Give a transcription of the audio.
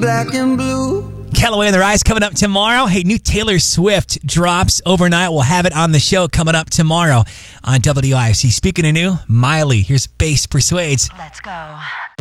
Black and blue. Callaway and the Rise coming up tomorrow. Hey, new Taylor Swift drops overnight. We'll have it on the show coming up tomorrow on WIFC. Speaking of new, Miley. Here's Bass Persuades. Let's go.